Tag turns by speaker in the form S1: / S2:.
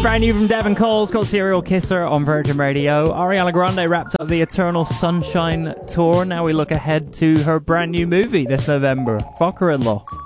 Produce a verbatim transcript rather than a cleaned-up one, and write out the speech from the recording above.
S1: Brand new from Devon Coles, called Serial Kisser on Virgin Radio. Ariana Grande wrapped up the Eternal Sunshine tour. Now we look ahead to her brand new movie this November, Fucker-in-Law.